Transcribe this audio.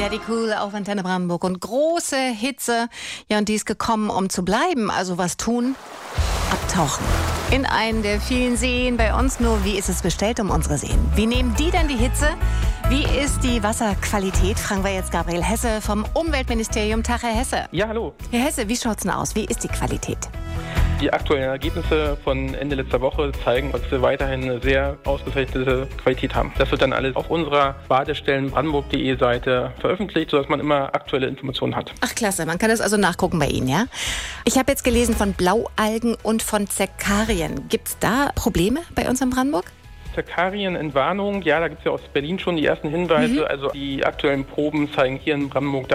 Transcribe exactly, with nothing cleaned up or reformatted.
Daddy Cool auf Antenne Brandenburg und große Hitze. Ja, und die ist gekommen, um zu bleiben. Also was tun? Abtauchen. In einen der vielen Seen bei uns. Nur wie ist es bestellt um unsere Seen? Wie nehmen die denn die Hitze? Wie ist die Wasserqualität? Fragen wir jetzt Gabriel Hesse vom Umweltministerium. Tag, Herr Hesse. Ja, hallo. Herr Hesse, wie schaut's denn aus? Wie ist die Qualität? Die aktuellen Ergebnisse von Ende letzter Woche zeigen, dass wir weiterhin eine sehr ausgezeichnete Qualität haben. Das wird dann alles auf unserer Badestellen brandenburg punkt de Seite veröffentlicht, sodass man immer aktuelle Informationen hat. Ach klasse, man kann das also nachgucken bei Ihnen, ja? Ich habe jetzt gelesen von Blaualgen und von Zerkarien. Gibt's da Probleme bei uns in Brandenburg? Zerkarienentwarnung, ja, da gibt es ja aus Berlin schon die ersten Hinweise. Mhm. Also die aktuellen Proben zeigen hier in Brandenburg